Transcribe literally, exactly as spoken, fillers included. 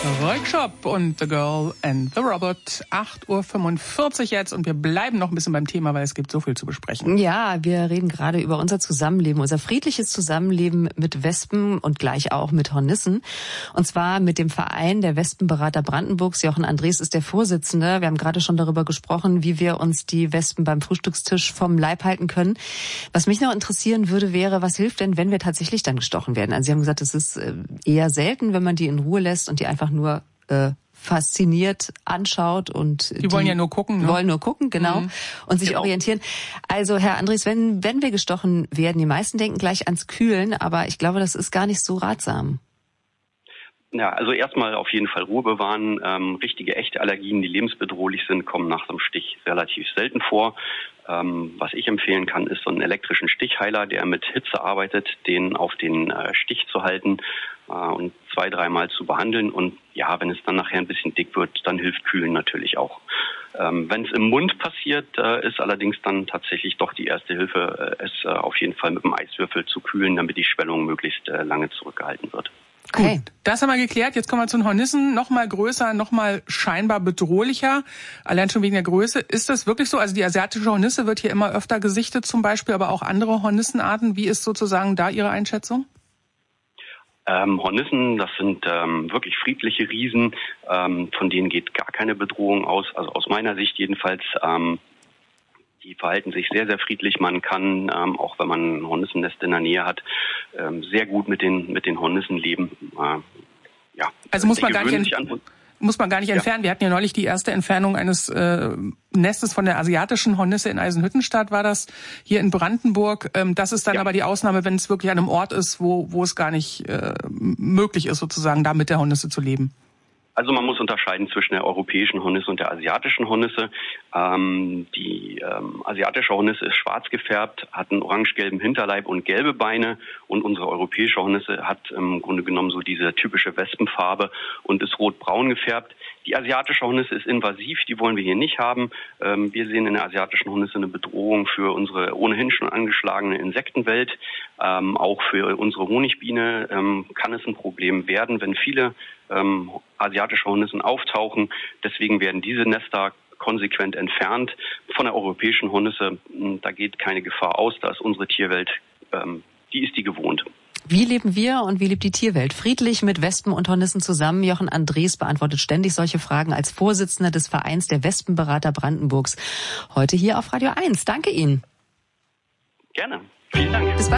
Workshop und The Girl and the Robot. acht Uhr fünfundvierzig jetzt und wir bleiben noch ein bisschen beim Thema, weil es gibt so viel zu besprechen. Ja, wir reden gerade über unser Zusammenleben, unser friedliches Zusammenleben mit Wespen und gleich auch mit Hornissen. Und zwar mit dem Verein der Wespenberater Brandenburgs. Jochen Andres ist der Vorsitzende. Wir haben gerade schon darüber gesprochen, wie wir uns die Wespen beim Frühstückstisch vom Leib halten können. Was mich noch interessieren würde, wäre, was hilft denn, wenn wir tatsächlich dann gestochen werden? Also Sie haben gesagt, es ist eher selten, wenn man die in Ruhe lässt und die einfach nur äh, fasziniert anschaut und die, die wollen ja nur gucken, ne? wollen nur gucken, genau, mhm. und sich genau. orientieren. Also Herr Andres, wenn wenn wir gestochen werden, die meisten denken gleich ans Kühlen, aber ich glaube, das ist gar nicht so ratsam. Ja, also erstmal auf jeden Fall Ruhe bewahren. Ähm, richtige, echte Allergien, die lebensbedrohlich sind, kommen nach dem Stich relativ selten vor. Ähm, was ich empfehlen kann, ist so einen elektrischen Stichheiler, der mit Hitze arbeitet, den auf den äh, Stich zu halten äh, und zwei, dreimal zu behandeln. Und ja, wenn es dann nachher ein bisschen dick wird, dann hilft Kühlen natürlich auch. Ähm, wenn es im Mund passiert, äh, ist allerdings dann tatsächlich doch die erste Hilfe, äh, es äh, auf jeden Fall mit einem Eiswürfel zu kühlen, damit die Schwellung möglichst äh, lange zurückgehalten wird. Okay. Gut, das haben wir geklärt. Jetzt kommen wir zu den Hornissen. Noch mal größer, noch mal scheinbar bedrohlicher. Allein schon wegen der Größe. Ist das wirklich so? Also die asiatische Hornisse wird hier immer öfter gesichtet zum Beispiel, aber auch andere Hornissenarten. Wie ist sozusagen da Ihre Einschätzung? Ähm, Hornissen, das sind ähm, wirklich friedliche Riesen. Ähm, von denen geht gar keine Bedrohung aus. Also aus meiner Sicht jedenfalls. Ähm, Die verhalten sich sehr, sehr friedlich. Man kann, ähm, auch wenn man ein Hornissennest in der Nähe hat, ähm, sehr gut mit den mit den Hornissen leben. Äh, ja. Also muss man gar nicht, ent- muss man gar nicht ja. entfernen. Wir hatten ja neulich die erste Entfernung eines äh, Nestes von der asiatischen Hornisse in Eisenhüttenstadt, war das hier in Brandenburg. Ähm, das ist dann ja. aber die Ausnahme, wenn es wirklich an einem Ort ist, wo wo es gar nicht äh, möglich ist, sozusagen da mit der Hornisse zu leben. Also man muss unterscheiden zwischen der europäischen Hornisse und der asiatischen Hornisse. Ähm, die ähm, asiatische Hornisse ist schwarz gefärbt, hat einen orange-gelben Hinterleib und gelbe Beine. Und unsere europäische Hornisse hat im Grunde genommen so diese typische Wespenfarbe und ist rot-braun gefärbt. Die asiatische Hornisse ist invasiv, die wollen wir hier nicht haben. Ähm, wir sehen in der asiatischen Hornisse eine Bedrohung für unsere ohnehin schon angeschlagene Insektenwelt. Ähm, auch für unsere Honigbiene ähm, kann es ein Problem werden, wenn viele ähm, asiatische Hornissen auftauchen. Deswegen werden diese Nester konsequent entfernt. Von der europäischen Hornisse, da geht keine Gefahr aus, da ist unsere Tierwelt, ähm, die ist die gewohnt. Wie leben wir und wie lebt die Tierwelt? Friedlich mit Wespen und Hornissen zusammen. Jochen Andres beantwortet ständig solche Fragen als Vorsitzender des Vereins der Wespenberater Brandenburgs. Heute hier auf Radio eins. Danke Ihnen. Gerne. Vielen Dank. Bis